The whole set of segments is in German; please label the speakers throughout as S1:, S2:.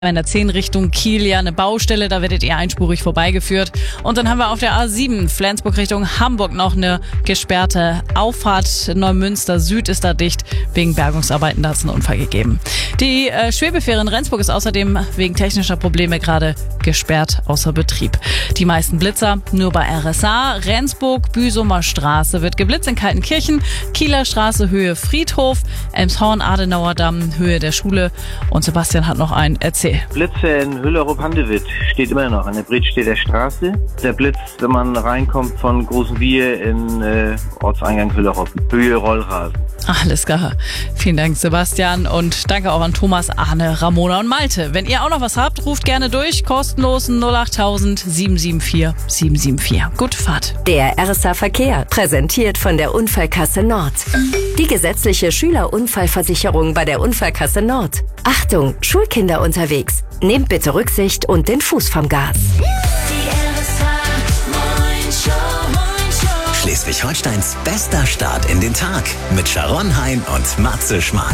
S1: In der 10 Richtung Kiel ja eine Baustelle, da werdet ihr einspurig vorbeigeführt. Und dann haben wir auf der A7 Flensburg Richtung Hamburg noch eine gesperrte Auffahrt. Neumünster Süd ist da dicht. Wegen Bergungsarbeiten, da hat es einen Unfall gegeben. Die Schwebefähre in Rendsburg ist außerdem wegen technischer Probleme gerade gesperrt außer Betrieb. Die meisten Blitzer nur bei RSA. Rendsburg, Büsumer Straße wird geblitzt in Kaltenkirchen. Kieler Straße, Höhe Friedhof. Elmshorn, Adenauer Damm, Höhe der Schule. Und Sebastian hat noch einen erzählt.
S2: Blitze in Hüllerup-Handewitt steht immer noch an der Bredstedter Straße. Der Blitz, wenn man reinkommt von Großenwiehe in Ortseingang Hüllerup. Höhe Rollrasen.
S1: Alles klar. Vielen Dank, Sebastian. Und danke auch an Thomas, Arne, Ramona und Malte. Wenn ihr auch noch was habt, ruft gerne durch. Kostenlos 08000 774 774. Gute Fahrt.
S3: Der RSA Verkehr, präsentiert von der Unfallkasse Nord. Die gesetzliche Schülerunfallversicherung bei der Unfallkasse Nord. Achtung, Schulkinder unterwegs. Nehmt bitte Rücksicht und den Fuß vom Gas.
S4: Schleswig-Holsteins bester Start in den Tag mit Sharon Hein und Matze Schmark.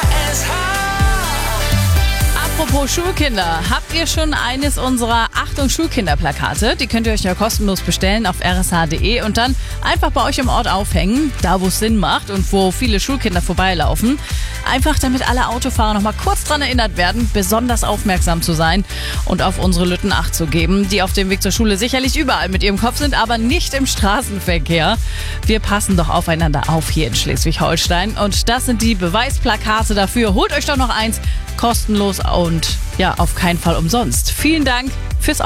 S1: Apropos Schulkinder, habt ihr schon eines unserer Achtung Schulkinder-Plakate? Die könnt ihr euch ja kostenlos bestellen auf rsh.de und dann einfach bei euch im Ort aufhängen, da wo es Sinn macht und wo viele Schulkinder vorbeilaufen. Einfach damit alle Autofahrer noch mal kurz dran erinnert werden, besonders aufmerksam zu sein und auf unsere Lütten Acht zu geben, die auf dem Weg zur Schule sicherlich überall mit ihrem Kopf sind, aber nicht im Straßenverkehr. Wir passen doch aufeinander auf hier in Schleswig-Holstein und das sind die Beweisplakate dafür. Holt euch doch noch eins, kostenlos und ja, auf keinen Fall umsonst. Vielen Dank fürs